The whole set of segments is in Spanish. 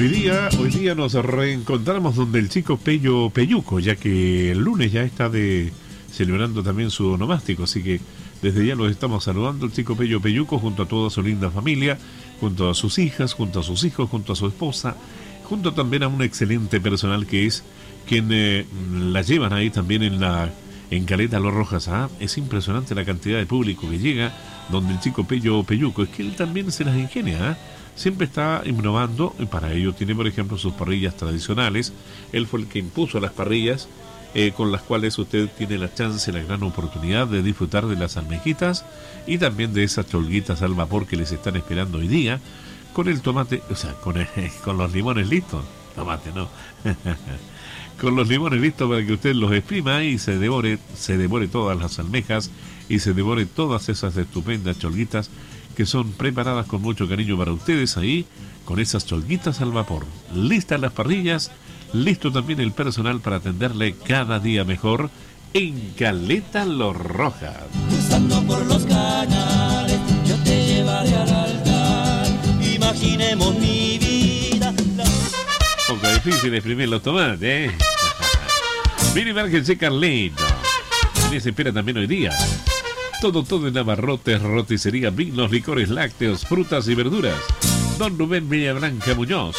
Hoy día nos reencontramos donde el chico Pello Peyuco, ya que el lunes ya está celebrando también su onomástico, así que desde ya los estamos saludando, el chico Pello Peyuco, junto a toda su linda familia, junto a sus hijas, junto a sus hijos, junto a su esposa, junto también a un excelente personal que es quien la llevan ahí también en Caleta Los Rojas. Es impresionante la cantidad de público que llega donde el chico Pello Peyuco, es que él también se las ingenia, siempre está innovando, y para ello tiene, por ejemplo, sus parrillas tradicionales. Él fue el que impuso las parrillas con las cuales usted tiene la chance, la gran oportunidad de disfrutar de las almejitas y también de esas cholguitas al vapor que les están esperando hoy día, con el tomate, o sea, con los limones listos. Tomate, no. Con los limones listos para que usted los exprima y se devore todas las almejas y se devore todas esas estupendas cholguitas que son preparadas con mucho cariño para ustedes ahí, con esas cholguitas al vapor. Listas las parrillas, listo también el personal para atenderle cada día mejor en Caleta Los Rojas. Cruzando por los canales, yo te llevaré al altar. Imaginemos mi vida. Un poco difícil exprimir los tomates, ¿eh? Mini Market Carlito. Les espera también hoy día. Todo en abarrotes, roticería, vinos, licores, lácteos, frutas y verduras. Don Rubén Villablanca Muñoz.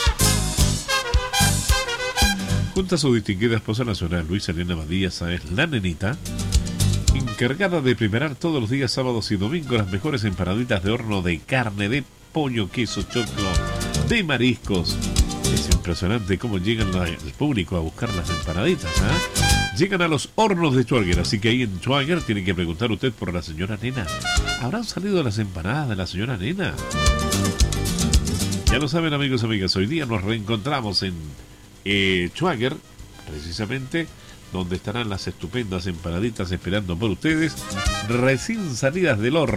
Junto a su distinguida esposa nacional, Luisa Elena Badía Sáez, la nenita, encargada de preparar todos los días sábados y domingos las mejores empanaditas de horno de carne, de pollo, queso, choclo, de mariscos. Es impresionante cómo llegan el público a buscar las empanaditas, Llegan a los hornos de Schwager, así que ahí en Schwager tiene que preguntar usted por la señora Nena. ¿Habrán salido las empanadas de la señora Nena? Ya lo saben, amigos y amigas, hoy día nos reencontramos en Schwager, precisamente donde estarán las estupendas empanaditas esperando por ustedes, recién salidas del horno.